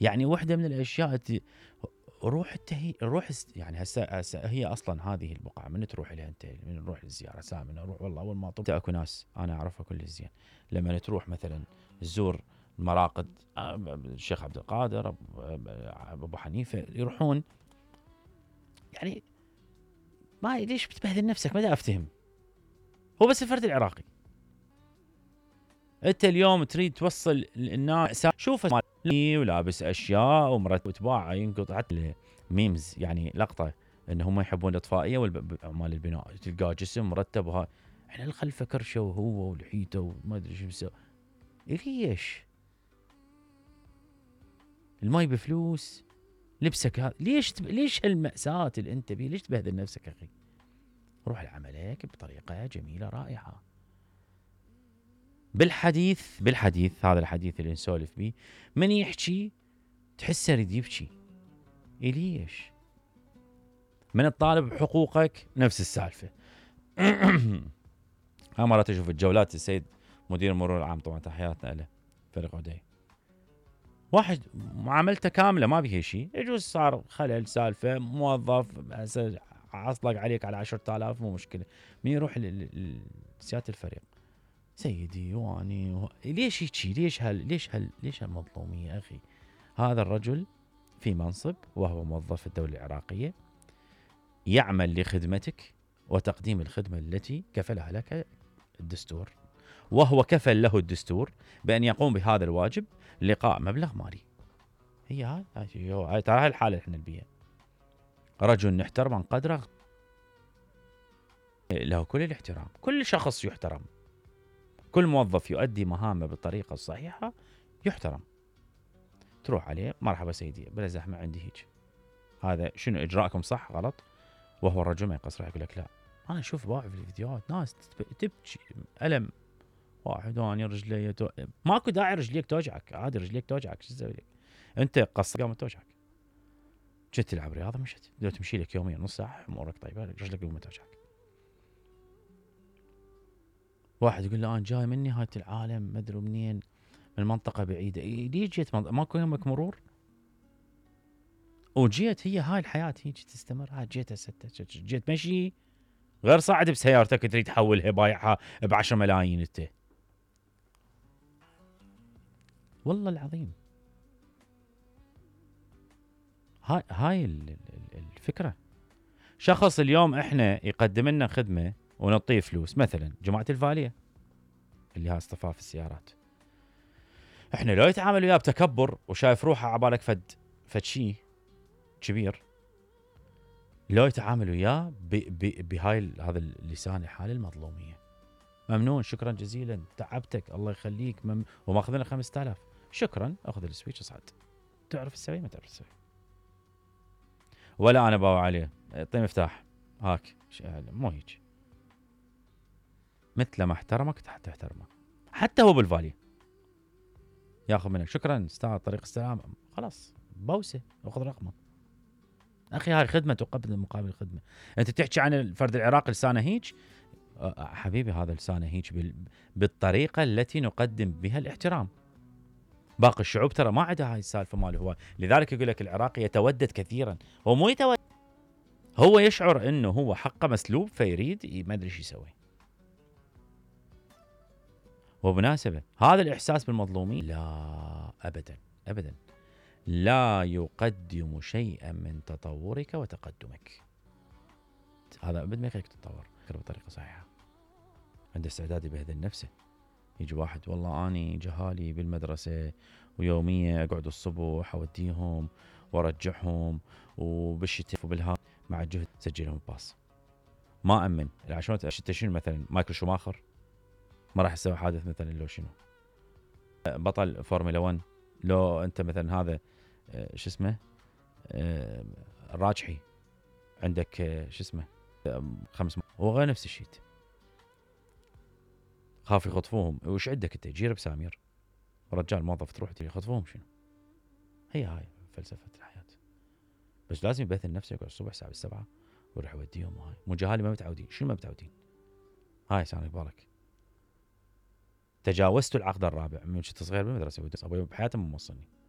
يعني واحدة من الأشياء روح روح يعني هسه هي أصلا هذه البقعة من تروح لها أنت، من نروح للزيارة سامي نروح والله أول ما طب أكو ناس أنا أعرفها كل زين لما تروح مثلا تزور المراقد الشيخ عبد القادر أبو حنيفة يروحون، يعني ما ليش بتبهذل نفسك؟ ما دا أفتهم. هو بس الفرد العراقي انت اليوم تريد توصل الناس شوف ولابس اشياء ومرتب وتباع ينقط حتى ميمز يعني لقطه ان هم يحبون الاطفائيه مال البناء تلقاه جسم مرتب وها احنا الخلفه كرشه وهو ولحيته وما ادري شو مسوي. ليش؟ الماي بفلوس لبسك هذا ليش هالمأساة اللي انت بيه؟ ليش تبهدل نفسك يا اخي؟ روح لعملك بطريقه جميله رائعه. بالحديث هذا الحديث اللي نسولف به من يحكي تحسه يريد يبكي. ليش؟ من الطالب حقوقك نفس السالفه. مرات اشوف الجولات السيد مدير المرور العام طبعا تحياتنا له فريق عدي، واحد معاملته كامله ما بيها شيء، يجوز صار خلل سالفه موظف عصلق عليك على 10,000 مو مشكله، من يروح لسياده الفريق سيدي واني ليش يجي؟ ليش هالمظلوميه يا اخي؟ هذا الرجل في منصب وهو موظف الدولة العراقية يعمل لخدمتك وتقديم الخدمة التي كفلها لك الدستور، وهو كفل له الدستور بأن يقوم بهذا الواجب لقاء مبلغ مالي. هي هاي ترى هاي الحالة احنا نبيها، رجل نحترم عن قدره له كل الاحترام، كل شخص يحترم، كل موظف يؤدي مهامه بالطريقة الصحيحة يحترم. تروح عليه مرحبا سيدي بلا زحمة عندي هيك، هذا شنو إجراءكم صح غلط؟ وهو الرجل ما يقص راح يقول لك لا. أنا أشوف باع في الفيديوهات ناس تبكي ألم، واحد واني رجلي ماكو داعي رجليك توجعك، عادي رجليك توجعك شو تسوي لك؟ أنت قص قامت توجعك، جيت تلعب رياضة مشت لو تمشي لك يوميا نص ساعة أمورك طيبة رجلك قامت توجعك. واحد يقول لا أنا جاي من نهاية العالم ما أدري منين من منطقة بعيدة، ليش جيت ماكو يمك مرور؟ وجيت هي هاي الحياة هيك تستمر، هاي جيت مشي غير صاعد بسيارتك تريد تحولها بايعها ب10 ملايين انت. والله العظيم هاي الفكرة. شخص اليوم احنا يقدم لنا خدمة ونعطيه فلوس، مثلا جماعة الفالية اللي ها اصطفاف السيارات، احنا لو يتعامل وياه بتكبر وشايف روحه عبالك فد شيء كبير، لو يتعامل وياه بهاي هذا اللسان الحالي المظلومية، ممنون شكرا جزيلا تعبتك الله يخليك وماخذنا 5000 شكرا اخذ السويتش اصعد. تعرف تسوي ما تعرف تسوي، ولا انا باوع عليه اعطيه مفتاح هاك مو هيك. مثل ما احترمك تحترمه، حتى هو بالفالي ياخذ منك شكرا استاذ طريق السلام خلاص بوسه اخذ رقمه. اخي هاي خدمه تقدم مقابل خدمه. انت تحكي عن الفرد العراقي لسانه هيك، حبيبي هذا لسانه هيك بالطريقه التي نقدم بها الاحترام. باقي الشعوب ترى ما عندها هاي السالفه ماله هو، لذلك يقول لك العراقي يتودد كثيرا، هو مو يتودد، هو يشعر انه هو حقه مسلوب فيريد ما ادري ايش يسوي. وبمناسبه هذا الاحساس بالمظلومين لا ابدا ابدا لا يقدم شيئا من تطورك وتقدمك. هذا ابد ما يخليك تتطور بطريقه صحيحه. عنده استعداد يبهدل نفسه. يجي واحد والله اني جهالي بالمدرسه ويوميا اقعد الصبح اوديهم وارجعهم وبالشتاء وبالها مع الجهد سجلهم باص. ما امن عشان شنو مثلا مايكل شوماخر ما راح يسوي حادث مثلا لو شنو بطل فورمولا 1 لو انت مثلا هذا شو اسمه الراجحي عندك شو اسمه 5 هو غير نفس الشيء خاف يخطفوهم. وش عندك انت جير بسامير رجال موظف تروح يخطفوهم شنو؟ هي هاي فلسفة الحياة. بس لازم يبث نفسه يقعد الصبح الساعة 7 ويروح يوديهم. هاي مو جهالي ما متعودين. شنو ما متعودين؟ هاي سامي بالك تجاوزت العقد الرابع من كنت صغير بالمدرسة ابوي بحياته ما موصلني